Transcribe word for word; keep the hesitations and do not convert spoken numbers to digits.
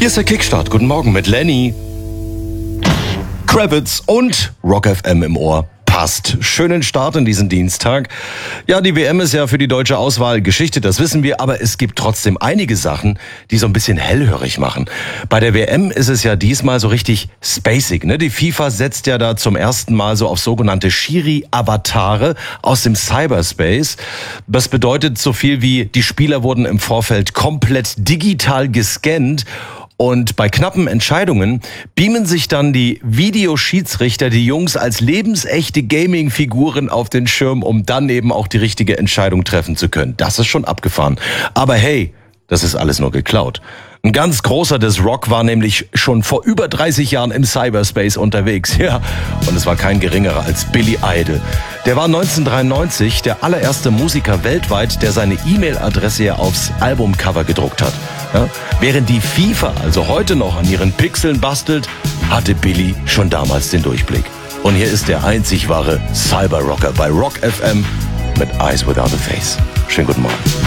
Hier ist der Kickstart. Guten Morgen mit Lenny Kravitz und Rock F M im Ohr. Passt. Schönen Start in diesen Dienstag. Ja, die W M ist ja für die deutsche Auswahl Geschichte, das wissen wir, aber es gibt trotzdem einige Sachen, die so ein bisschen hellhörig machen. Bei der W M ist es ja diesmal so richtig spacig, ne? Die FIFA setzt ja da zum ersten Mal so auf sogenannte Schiri-Avatare aus dem Cyberspace. Das bedeutet so viel wie, die Spieler wurden im Vorfeld komplett digital gescannt. Und bei knappen Entscheidungen beamen sich dann die Videoschiedsrichter, die Jungs, als lebensechte Gaming-Figuren auf den Schirm, um dann eben auch die richtige Entscheidung treffen zu können. Das ist schon abgefahren. Aber hey, das ist alles nur geklaut. Ein ganz großer des Rock war nämlich schon vor über dreißig Jahren im Cyberspace unterwegs. Ja, und es war kein geringerer als Billy Idol. Der war neunzehnhundertdreiundneunzig der allererste Musiker weltweit, der seine E-Mail-Adresse ja aufs Albumcover gedruckt hat. Ja, während die FIFA also heute noch an ihren Pixeln bastelt, hatte Billy schon damals den Durchblick. Und hier ist der einzig wahre Cyberrocker bei Rock F M mit Eyes Without a Face. Schönen guten Morgen.